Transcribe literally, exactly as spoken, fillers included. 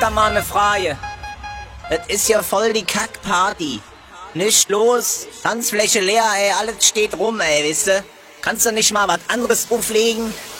da mal eine Frage. Das ist ja voll die Kackparty. Nicht los, Tanzfläche leer, ey, alles steht rum, ey, wisst ihr? Kannst du nicht mal was anderes auflegen?